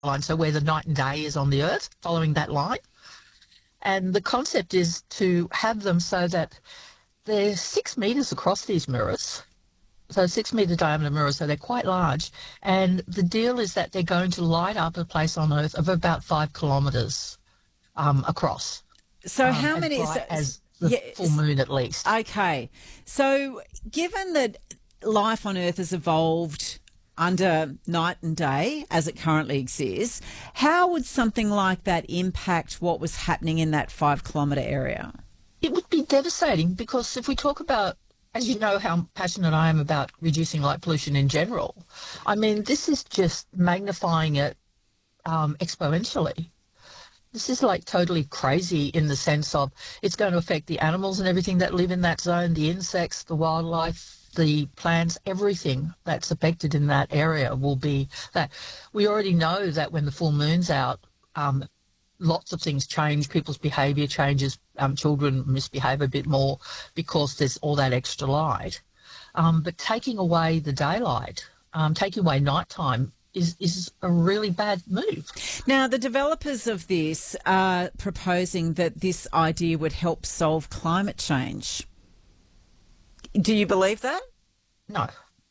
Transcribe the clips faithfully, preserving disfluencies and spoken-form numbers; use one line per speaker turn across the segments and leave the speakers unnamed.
line, so where the night and day is on the Earth, following that line. And the concept is to have them so that they're six metres across, these mirrors, so six metre diameter mirrors, so they're quite large. And the deal is that they're going to light up a place on Earth of about five kilometres um, across.
So
um,
how
as
many?
bright
So,
as the
yeah,
full moon, at least.
Okay. So given that life on Earth has evolved under night and day as it currently exists, how would something like that impact what was happening in that five kilometre area?
It would be devastating, because if we talk about, as you know how passionate I am about reducing light pollution in general, I mean, this is just magnifying it um, exponentially. This is like totally crazy in the sense of it's going to affect the animals and everything that live in that zone, the insects, the wildlife, the plants, everything that's affected in that area will be that. We already know that when the full moon's out, um, lots of things change, people's behaviour changes, um, children misbehave a bit more because there's all that extra light. Um, but taking away the daylight, um, taking away nighttime, is is a really bad move.
Now, the developers of this are proposing that this idea would help solve climate change. Do you believe that?
No.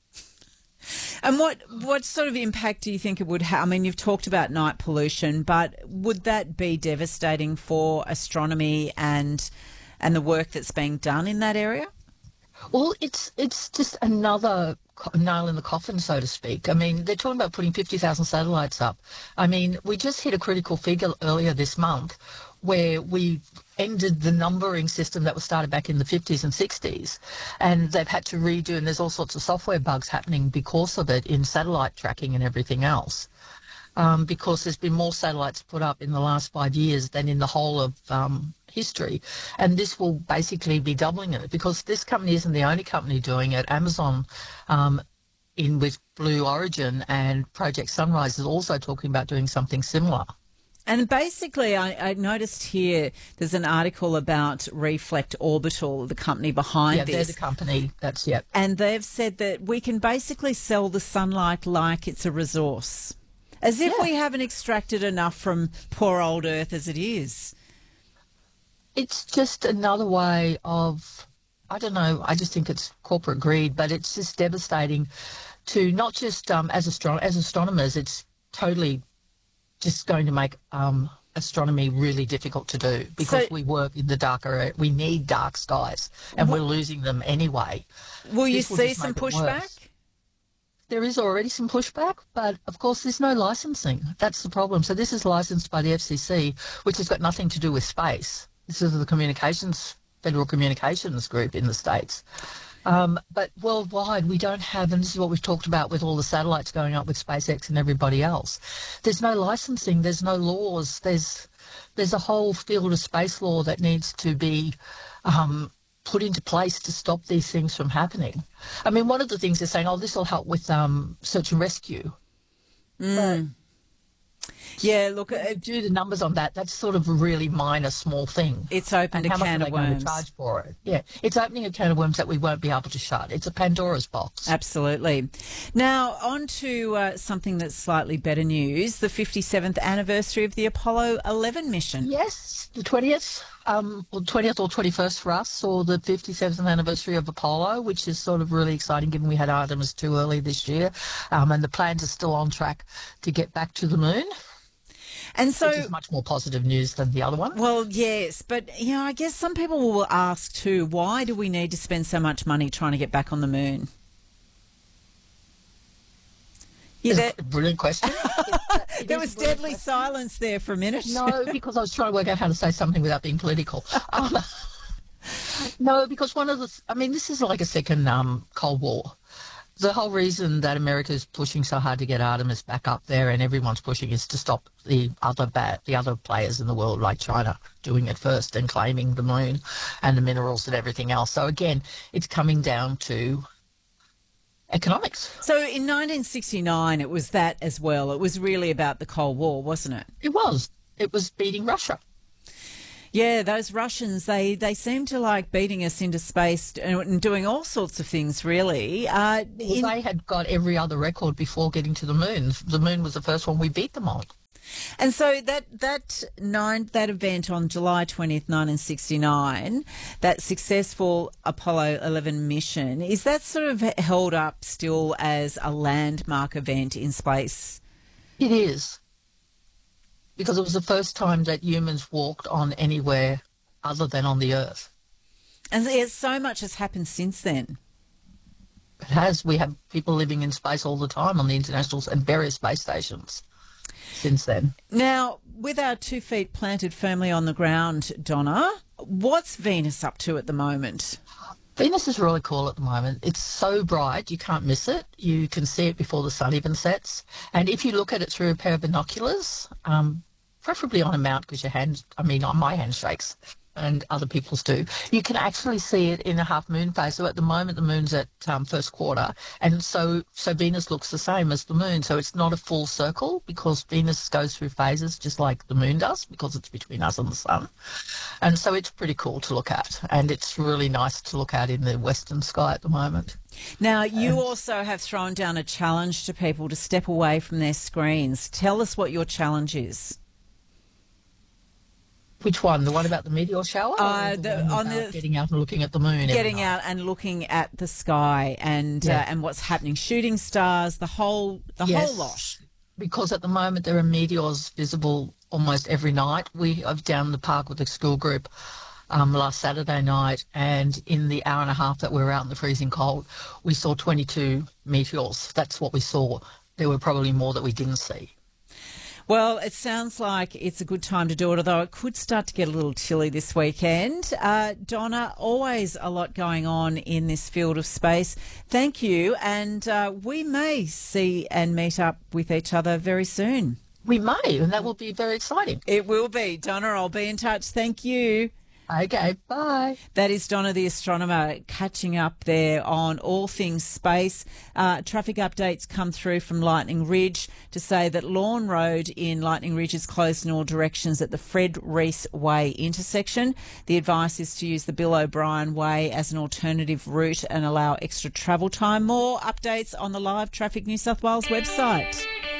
And what, what sort of impact do you think it would have? I mean, you've talked about night pollution, but would that be devastating for astronomy and and the work that's being done in that area?
Well, it's it's just another nail in the coffin, so to speak. I mean, they're talking about putting fifty thousand satellites up. I mean, we just hit a critical figure earlier this month where we ended the numbering system that was started back in the fifties and sixties, and they've had to redo, and there's all sorts of software bugs happening because of it in satellite tracking and everything else. Um, because there's been more satellites put up in the last five years than in the whole of um, history. And this will basically be doubling it, because this company isn't the only company doing it. Amazon, um, in with Blue Origin and Project Sunrise, is also talking about doing something similar.
And basically, I, I noticed here there's an article about Reflect Orbital, the company behind
yeah,
this.
Yeah, they're the company. That's, yeah.
And they've said that we can basically sell the sunlight like it's a resource, as if
yeah.
we haven't extracted enough from poor old Earth as it is.
It's just another way of, I don't know, I just think it's corporate greed, but it's just devastating to not just um, as, astro- as astronomers, it's totally just going to make um, astronomy really difficult to do, because
so,
we work in the darker area. We need dark skies, and
what,
we're losing them anyway.
Will you
this will
see some pushback?
There is already some pushback, but of course there's no licensing. That's the problem. So this is licensed by the F C C, which has got nothing to do with space. This is the communications, Federal Communications Group in the States. Um, but worldwide, we don't have, and this is what we've talked about with all the satellites going up with SpaceX and everybody else. There's no licensing, there's no laws, there's there's a whole field of space law that needs to be um, put into place to stop these things from happening. I mean, one of the things they're saying, oh, this will help with um, search and rescue.
Mm. Yeah, look,
uh, do the numbers on that. That's sort of a really minor, small thing.
It's opened
and
a can
of worms. How much are they going to charge for it? Yeah, it's opening a can of worms that we won't be able to shut. It's a Pandora's box.
Absolutely. Now, on to uh, something that's slightly better news, the fifty-seventh anniversary of the Apollo eleven mission.
Yes, the twentieth, um, or twentieth or twenty-first for us, or the fifty-seventh anniversary of Apollo, which is sort of really exciting given we had Artemis two early this year, um, and the plans are still on track to get back to the moon.
And so,
which is much more positive news than the other one.
Well, yes, but, you know, I guess some people will ask too, why do we need to spend so much money trying to get back on the moon?
Yeah, that, a brilliant question. it,
it there was deadly question. silence there for a minute.
No, because I was trying to work out how to say something without being political. Um, no, because one of the, I mean, this is like a second um, Cold War. The whole reason that America is pushing so hard to get Artemis back up there, and everyone's pushing, is to stop the other bad, the other players in the world, like China, doing it first and claiming the moon and the minerals and everything else. So again, it's coming down to economics.
So in nineteen sixty-nine, it was that as well. It was really about the Cold War, wasn't it?
It was. It was beating Russia.
Yeah, those Russians, they, they seem to like beating us into space and doing all sorts of things, really. Uh,
well,
in...
They had got every other record before getting to the moon. The moon was the first one we beat them on.
And so that that nine that event on July twentieth, nineteen sixty-nine, that successful Apollo eleven mission, is that sort of held up still as a landmark event in space?
It is, because it was the first time that humans walked on anywhere other than on the Earth.
And there's so much has happened since then.
It has. We have people living in space all the time on the internationals and various space stations since then.
Now, with our two feet planted firmly on the ground, Donna, what's Venus up to at the moment?
Venus is really cool at the moment. It's so bright, you can't miss it. You can see it before the sun even sets. And if you look at it through a pair of binoculars, um, preferably on a mount, because your hand, I mean, on my hand shakes, and other people's do, you can actually see it in a half moon phase. So at the moment, the moon's at um, first quarter, and so so Venus looks the same as the moon. So it's not a full circle, because Venus goes through phases just like the moon does, because it's between us and the sun. And so it's pretty cool to look at, and it's really nice to look at in the western sky at the moment.
Now, you also have thrown down a challenge to people to step away from their screens. Tell us what your challenge is.
Which one? The one about the meteor shower?
Uh,
or the
the,
one
on
about
the
getting out and looking at the moon.
getting out and looking at the sky and
Yeah.
uh, and what's happening, shooting stars, the whole the
Yes.
whole lot.
Because at the moment there are meteors visible almost every night. We I was down in the park with a school group um, last Saturday night, and in the hour and a half that we were out in the freezing cold, we saw twenty-two meteors. That's what we saw. There were probably more that we didn't see.
Well, it sounds like it's a good time to do it, although it could start to get a little chilly this weekend. Uh, Donna, always a lot going on in this field of space. Thank you, and uh, we may see and meet up with each other very soon.
We may, and that will be very exciting.
It will be. Donna, I'll be in touch. Thank you.
Okay, bye.
That is Donna the astronomer catching up there on all things space. Uh, traffic updates come through from Lightning Ridge to say that Lawn Road in Lightning Ridge is closed in all directions at the Fred Reese Way intersection. The advice is to use the Bill O'Brien Way as an alternative route and allow extra travel time. More updates on the Live Traffic New South Wales website.